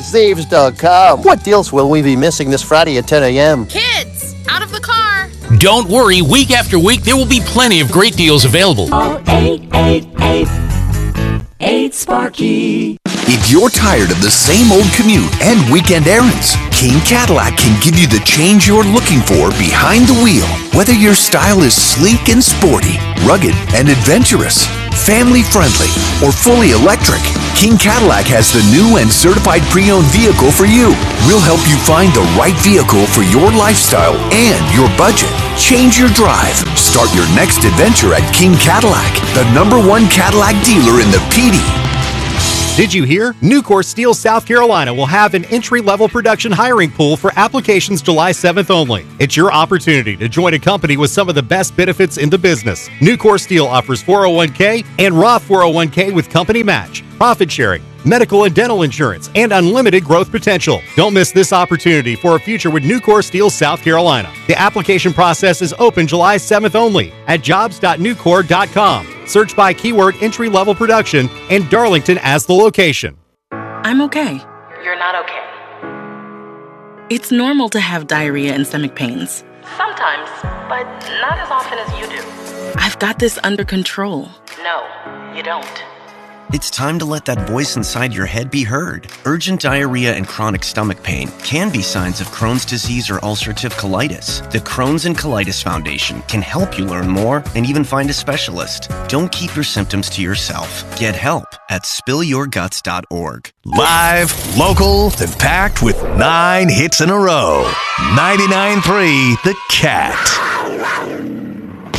Zaves.com. What deals will we be missing this Friday at 10 a.m.? Kids, out of the car. Don't worry, week after week, there will be plenty of great deals available. Call 888-8 If you're tired of the same old commute and weekend errands, King Cadillac can give you the change you're looking for behind the wheel. Whether your style is sleek and sporty, rugged and adventurous, family-friendly, or fully electric, King Cadillac has the new and certified pre-owned vehicle for you. We'll help you find the right vehicle for your lifestyle and your budget. Change your drive. Start your next adventure at King Cadillac, the #1 Cadillac dealer in the PD. Did you hear? Nucor Steel South Carolina will have an entry-level production hiring pool for applications July 7th only. It's your opportunity to join a company with some of the best benefits in the business. Nucor Steel offers 401k and Roth 401k with company match, profit sharing, medical and dental insurance, and unlimited growth potential. Don't miss this opportunity for a future with Nucor Steel South Carolina. The application process is open July 7th only at jobs.nucor.com. Search by keyword entry-level production and Darlington as the location. I'm okay. You're not okay. It's normal to have diarrhea and stomach pains. Sometimes, but not as often as you do. I've got this under control. No, you don't. It's time to let that voice inside your head be heard. Urgent diarrhea and chronic stomach pain can be signs of Crohn's disease or ulcerative colitis. The Crohn's and Colitis Foundation can help you learn more and even find a specialist. Don't keep your symptoms to yourself. Get help at spillyourguts.org. Live, local, and packed with 9 hits in a row. 99.3 The Cat.